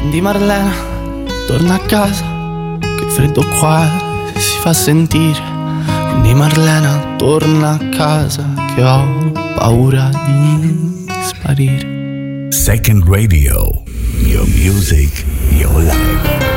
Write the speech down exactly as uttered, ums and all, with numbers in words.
Quindi Marlena, torna a casa, che freddo qua si fa sentire. Quindi Marlena, torna a casa, che ho paura di sparire. Second Radio, your music, your life.